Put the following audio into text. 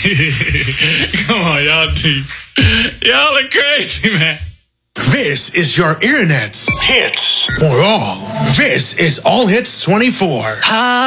Come on, y'all are crazy, man. This is your internet's hits for all. This is All Hits 24.